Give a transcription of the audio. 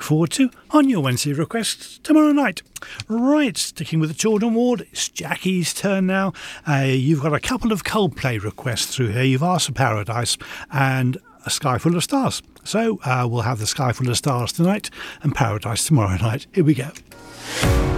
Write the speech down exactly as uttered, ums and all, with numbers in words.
forward to on your Wednesday requests tomorrow night. Right, sticking with the children ward, it's Jackie's turn now. Uh, you've got a couple of Coldplay requests through here. You've asked for Paradise and A Sky Full of Stars. So uh, we'll have The Sky Full of Stars tonight and Paradise tomorrow night. Here we go.